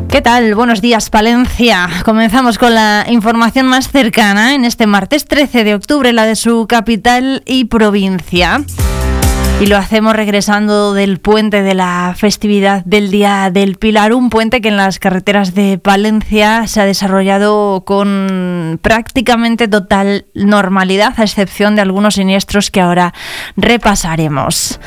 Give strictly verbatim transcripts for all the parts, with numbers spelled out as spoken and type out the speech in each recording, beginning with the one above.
¿Qué tal? Buenos días, Palencia. Comenzamos con la información más cercana en este martes trece de octubre, la de su capital y provincia. Y lo hacemos regresando del puente de la festividad del Día del Pilar, un puente que en las carreteras de Palencia se ha desarrollado con prácticamente total normalidad, a excepción de algunos siniestros que ahora repasaremos.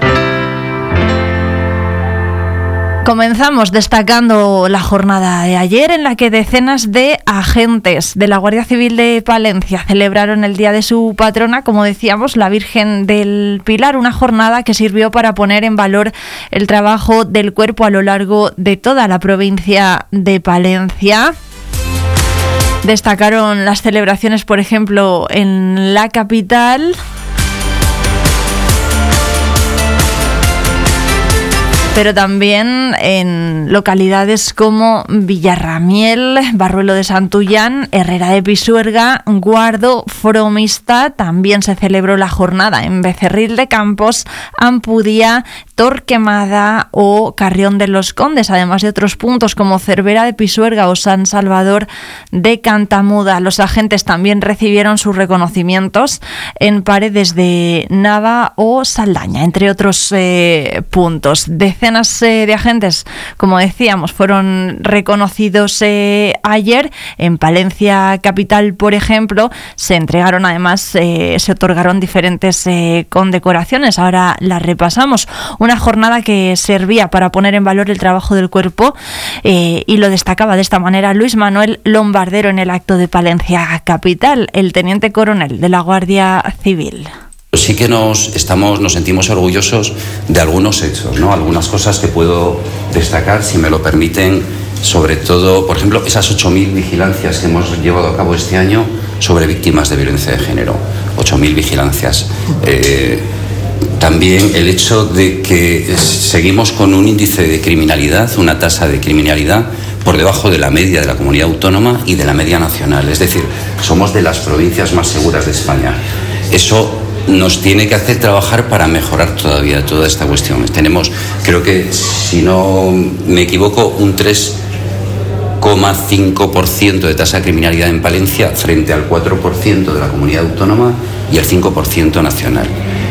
Comenzamos destacando la jornada de ayer en la que decenas de agentes de la Guardia Civil de Palencia celebraron el día de su patrona, como decíamos, la Virgen del Pilar, una jornada que sirvió para poner en valor el trabajo del cuerpo a lo largo de toda la provincia de Palencia. Destacaron las celebraciones, por ejemplo, en la capital, pero también en localidades como Villarramiel, Barruelo de Santullán, Herrera de Pisuerga, Guardo, Fromista. También se celebró la jornada en Becerril de Campos, Ampudía, Torquemada o Carrión de los Condes, además de otros puntos como Cervera de Pisuerga o San Salvador de Cantamuda. Los agentes también recibieron sus reconocimientos en Paredes de Nava o Saldaña, entre otros eh, puntos. Decenas de agentes, como decíamos, fueron reconocidos eh, ayer. En Palencia capital, por ejemplo, se entregaron además, eh, se otorgaron diferentes eh, condecoraciones. Ahora las repasamos. Una jornada que servía para poner en valor el trabajo del cuerpo eh, y lo destacaba de esta manera Luis Manuel Lombardero en el acto de Palencia capital, el teniente coronel de la Guardia Civil. Sí que nos estamos, nos sentimos orgullosos de algunos hechos, ¿no? Algunas cosas que puedo destacar, si me lo permiten, sobre todo, por ejemplo, esas ocho mil vigilancias que hemos llevado a cabo este año sobre víctimas de violencia de género. ocho mil vigilancias. Eh, también el hecho de que seguimos con un índice de criminalidad, una tasa de criminalidad por debajo de la media de la comunidad autónoma y de la media nacional. Es decir, somos de las provincias más seguras de España. Eso nos tiene que hacer trabajar para mejorar todavía toda esta cuestión. Tenemos, creo que, si no me equivoco, un tres coma cinco por ciento de tasa de criminalidad en Palencia frente al cuatro por ciento de la comunidad autónoma y el cinco por ciento nacional.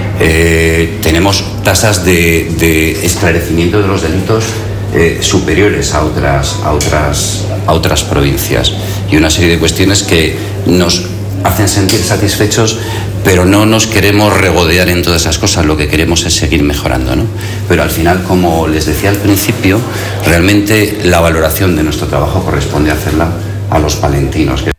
Eh, tenemos tasas de, de esclarecimiento de los delitos eh, superiores a otras, a, otras, a otras provincias y una serie de cuestiones que nos hacen sentir satisfechos, pero no nos queremos regodear en todas esas cosas, lo que queremos es seguir mejorando, ¿no? Pero al final, como les decía al principio, realmente la valoración de nuestro trabajo corresponde hacerla a los palentinos.